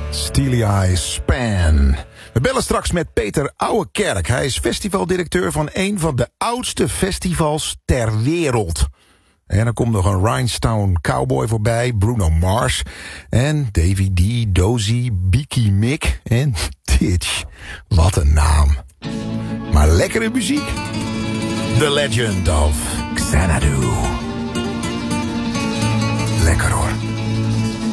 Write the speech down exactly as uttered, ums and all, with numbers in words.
Steely Eyes Span. We bellen straks met Peter Ouwekerk. Hij is festivaldirecteur van een van de oudste festivals ter wereld. En dan komt nog een Rhinestone Cowboy voorbij, Bruno Mars en Davy D, Dozy, Beaky Mick en Titch. Wat een naam. Maar lekkere muziek. The Legend of Xanadu. Lekker hoor.